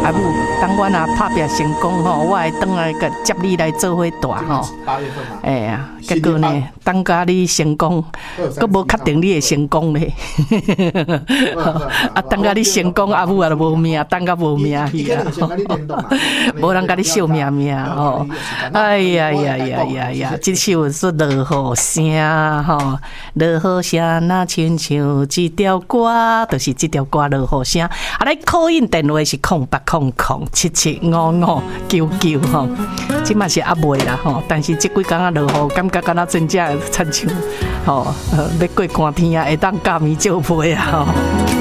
阿母，当我若拍拼成功吼，我会转来个接你来做伙大吼。 8月份嘛。 哎呀，结果呢，等甲你成功，佫无确定你会成功咧。啊，等甲你成功，阿母也就无命，等甲无命去啊。无人甲你惜命命吼。哎呀呀呀呀呀！这首说落雨声吼，落雨声那亲像一条歌，就是这条歌落雨声。啊，来call in电话是0800775599吼，即嘛是还未啦吼，但是这几工仔落雨，感觉敢若真正亲像吼，要过寒天啊，会当加棉照被啊吼。